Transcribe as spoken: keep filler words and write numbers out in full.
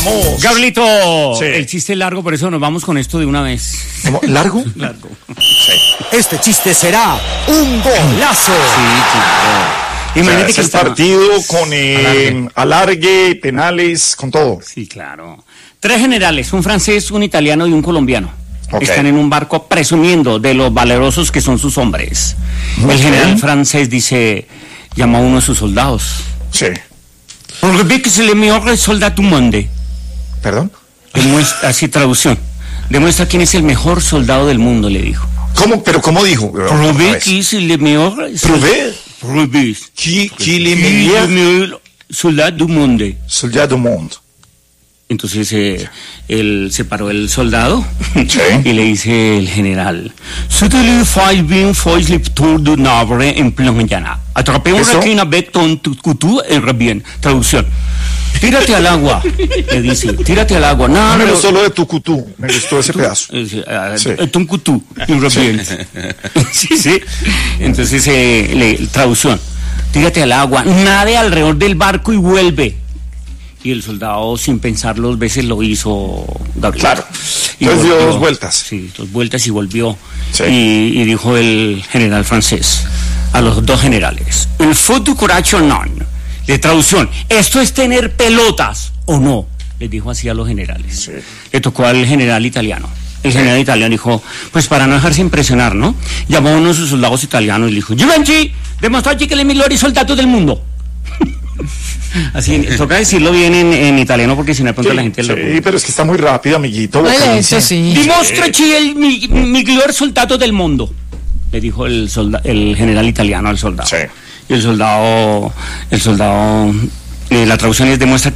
vamos. Gabrielito, Sí. el chiste es largo, por eso nos vamos con esto de una vez. ¿Cómo? ¿Largo? Largo. Sí. Este chiste será un golazo. Sí, claro. O sea, Imagínate es que el está- partido con eh, Alargue. alargue, penales, con todo. Sí, claro. Tres generales, un francés, un italiano y un colombiano. Ok. Están en un barco presumiendo de lo valerosos que son sus hombres. Muy El general bien. francés dice, llama a uno de sus soldados. Sí. Porque que es el mejor soldado du monde. ¿Perdón? Demuestra, así traducción. Demuestra quién es el mejor soldado del mundo, le dijo. ¿Cómo? ¿Pero cómo dijo? Prouvé que es el mejor. Prouvé? Prouvé. Qui, qui le El meilleur mejor soldado du monde. soldat du monde. Entonces eh, él se paró el soldado Sí. y le dice el general: "C'était fais bien fais le tour du Navre en plein mañana. Atrapé un ¿Eso? requin avec ton couteau en bien." Traducción: tírate al agua, le dice, tírate al agua. No, No me pero- gustó lo de Tucutú. Me gustó ese pedazo. Eh, ah, Sí. eh, un couteau en bien. Sí, sí. Entonces, eh, le, traducción: tírate al agua, nade alrededor del barco y vuelve. Y el soldado, sin pensarlo dos veces, lo hizo Gabriel. Claro. Y Entonces dio volvió. dos vueltas. Sí, dos vueltas y volvió. Sí. Y, y dijo el general francés a los dos generales: "Il faut du courage o non." De traducción: ¿esto es tener pelotas o no? Les dijo así a los generales. Sí. Le tocó al general italiano. El general italiano dijo, pues para no dejarse impresionar, ¿no? Llamó a uno de sus soldados italianos y le dijo: "Givenchy, demostró allí que el mejor soldado del mundo." Así, toca decirlo bien en, en italiano porque si no de pronto la gente Sí, lo... pero es que está muy rápido, amiguito. Lo que Oye, dice. eso sí. Dimostra allí el mi- mejor soldado del mundo, le dijo el, solda- el general italiano al soldado. Sí. Y el soldado, el soldado, eh, la traducción es: demuestra que